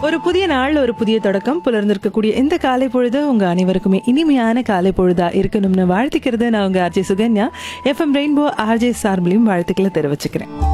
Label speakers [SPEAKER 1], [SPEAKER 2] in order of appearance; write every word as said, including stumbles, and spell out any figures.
[SPEAKER 1] ஒரு புதிய நாள், ஒரு புதிய தொடக்கம். புலர்ந்திருக்கக்கூடிய இந்த காலை பொழுது உங்க அனைவருக்குமே இனிமையான காலை பொழுதா இருக்கணும்னு வாழ்த்திக்கிறது நான் உங்க RJ Sukanya. FM rainbow RJ சார்பிலையும் வாழ்த்துக்களை தெரிவிச்சுக்கிறேன்.